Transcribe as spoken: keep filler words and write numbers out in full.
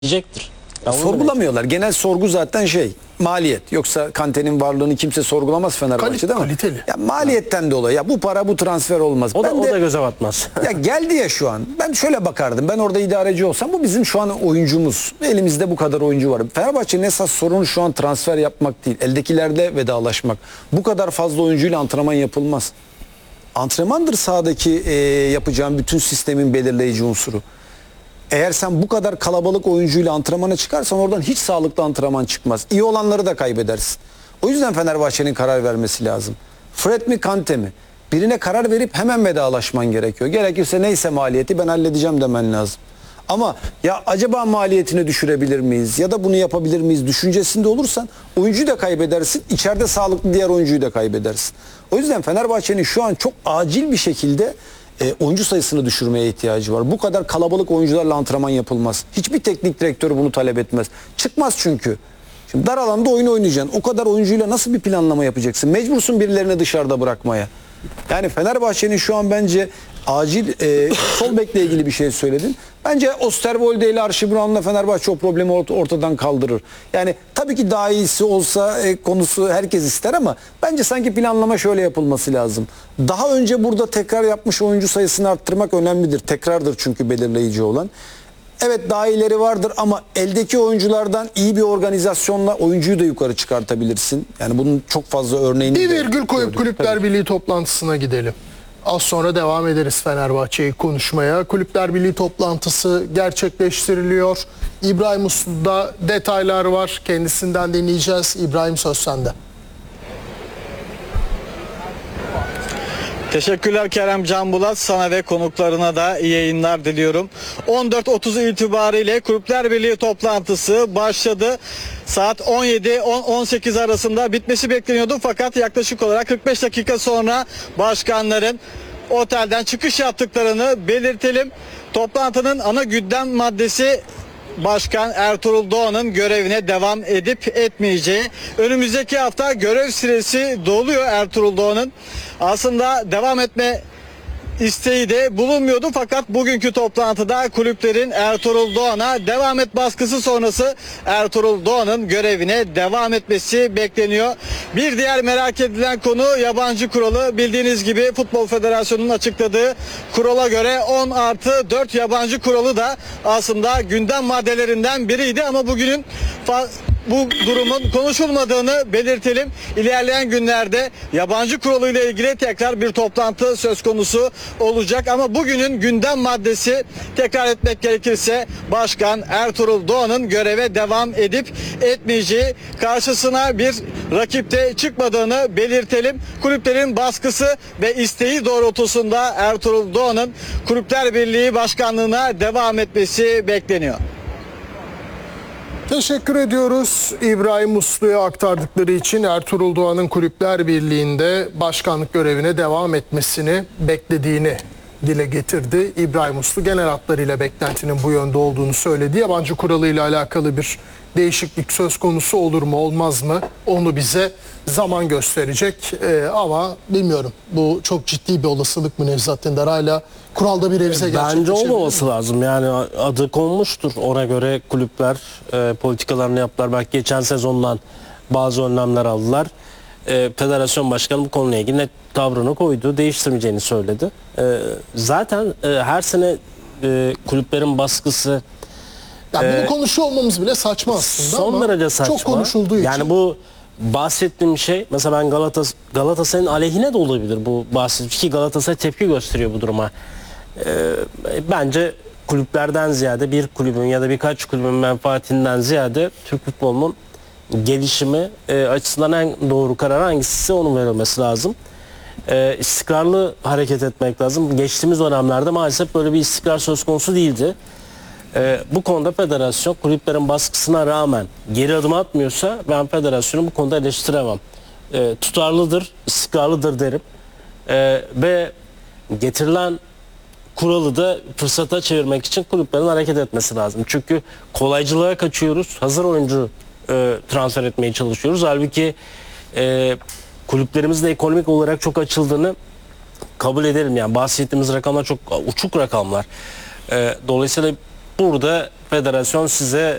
diyecektir. Ya sorgulamıyorlar. Genel sorgu zaten şey maliyet. Yoksa Kante'nin varlığını kimse sorgulamaz Fenerbahçe'de ama kaliteli. ya maliyetten dolayı ya bu para bu transfer olmaz. O da, ben o de, da göze batmaz. ya geldi ya şu an. Ben şöyle bakardım. Ben orada idareci olsam bu bizim şu an oyuncumuz. Elimizde bu kadar oyuncu var. Fenerbahçe'nin esas sorunu şu an transfer yapmak değil. Eldekilerle vedalaşmak. Bu kadar fazla oyuncuyla antrenman yapılmaz. Antrenmandır sahadaki e, yapacağın bütün sistemin belirleyici unsuru. Eğer sen bu kadar kalabalık oyuncuyla antrenmana çıkarsan oradan hiç sağlıklı antrenman çıkmaz. İyi olanları da kaybedersin. O yüzden Fenerbahçe'nin karar vermesi lazım. Fred mi Kante mi? Birine karar verip hemen vedalaşman gerekiyor. Gerekirse neyse maliyeti ben halledeceğim demen lazım. Ama ya acaba maliyetini düşürebilir miyiz ya da bunu yapabilir miyiz düşüncesinde olursan oyuncuyu da kaybedersin. İçeride sağlıklı diğer oyuncuyu da kaybedersin. O yüzden Fenerbahçe'nin şu an çok acil bir şekilde E, oyuncu sayısını düşürmeye ihtiyacı var. Bu kadar kalabalık oyuncularla antrenman yapılmaz. Hiçbir teknik direktör bunu talep etmez. Çıkmaz çünkü. Şimdi dar alanda oyun oynayacaksın. O kadar oyuncuyla nasıl bir planlama yapacaksın? Mecbursun birilerini dışarıda bırakmaya. Yani Fenerbahçe'nin şu an bence acil e, sol bekle ilgili bir şey söyledin. Bence Osterwolde ile Archie Brown'la Fenerbahçe o problemi ort ortadan kaldırır. Yani tabii ki daha iyisi olsa e, konusu herkes ister ama bence sanki planlama şöyle yapılması lazım. Daha önce burada tekrar yapmış oyuncu sayısını arttırmak önemlidir. Tekrardır çünkü belirleyici olan. Evet daha iyileri vardır ama eldeki oyunculardan iyi bir organizasyonla oyuncuyu da yukarı çıkartabilirsin. Yani bunun çok fazla örneğini Bir de virgül koyup gördük. Kulüpler Tabii. Birliği toplantısına gidelim. Az sonra devam ederiz Fenerbahçe'yi konuşmaya. Kulüpler Birliği toplantısı gerçekleştiriliyor. İbrahim Uslu'da detaylar var. Kendisinden dinleyeceğiz. İbrahim, söz sende. Teşekkürler Kerem Can Bulat. Sana ve konuklarına da iyi yayınlar diliyorum. on dört otuz itibariyle Kulüpler Birliği toplantısı başladı. Saat on yedi on sekiz arasında bitmesi bekleniyordu. Fakat yaklaşık olarak kırk beş dakika sonra başkanların otelden çıkış yaptıklarını belirtelim. Toplantının ana gündem maddesi Başkan Ertuğrul Doğan'ın görevine devam edip etmeyeceği. Önümüzdeki hafta görev süresi doluyor Ertuğrul Doğan'ın. Aslında devam etme isteği de bulunmuyordu fakat bugünkü toplantıda kulüplerin Ertuğrul Doğan'a devam et baskısı sonrası Ertuğrul Doğan'ın görevine devam etmesi bekleniyor. Bir diğer merak edilen konu yabancı kuralı. Bildiğiniz gibi Futbol Federasyonu'nun açıkladığı kurala göre on artı dört yabancı kuralı da aslında gündem maddelerinden biriydi ama bugünün bu durumun konuşulmadığını belirtelim. İlerleyen günlerde yabancı kuralıyla ilgili tekrar bir toplantı söz konusu olacak ama bugünün gündem maddesi tekrar etmek gerekirse Başkan Ertuğrul Doğan'ın göreve devam edip etmeyeceği, karşısına bir rakip de çıkmadığını belirtelim. Kulüplerin baskısı ve isteği doğrultusunda Ertuğrul Doğan'ın Kulüpler Birliği Başkanlığına devam etmesi bekleniyor. Teşekkür ediyoruz İbrahim Uslu'ya aktardıkları için. Ertuğrul Doğan'ın Kulüpler Birliği'nde başkanlık görevine devam etmesini beklediğini dile getirdi. İbrahim Uslu genel hatlarıyla beklentinin bu yönde olduğunu söyledi. Yabancı kuralıyla alakalı bir değişiklik söz konusu olur mu olmaz mı onu bize zaman gösterecek ee, ama bilmiyorum, bu çok ciddi bir olasılık mı Nevzat Dindar, hala kuralda bir revize gerçekleşebilir mi? Bence olmaması lazım. Yani adı konmuştur. Ona göre kulüpler e, politikalarını yaptılar. Belki geçen sezondan bazı önlemler aldılar. E, Federasyon Başkanı bu konuyla ilgili net tavrını koydu. Değiştirmeyeceğini söyledi. E, zaten e, her sene e, kulüplerin baskısı Yani bunu konuşuyor olmamız bile saçma aslında son ama derece saçma. çok konuşulduğu için. Yani bu bahsettiğim şey mesela ben Galatas Galatasaray'ın aleyhine de olabilir bu bahsettiğim ki Galatasaray tepki gösteriyor bu duruma. Ee, bence kulüplerden ziyade bir kulübün ya da birkaç kulübün menfaatinden ziyade Türk futbolunun gelişimi e, açısından en doğru karar hangisi onun verilmesi lazım. E, istikrarlı hareket etmek lazım. Geçtiğimiz dönemlerde maalesef böyle bir istikrar söz konusu değildi. Ee, bu konuda federasyon kulüplerin baskısına rağmen geri adım atmıyorsa ben federasyonu bu konuda eleştiremem. Ee, tutarlıdır, istikrarlıdır derim. Ee, ve getirilen kuralı da fırsata çevirmek için kulüplerin hareket etmesi lazım. Çünkü kolaycılığa kaçıyoruz. Hazır oyuncu e, transfer etmeye çalışıyoruz. Halbuki e, kulüplerimizin ekonomik olarak çok açıldığını kabul edelim. Yani bahsettiğimiz rakamlar çok uçuk rakamlar. E, dolayısıyla Burada federasyon size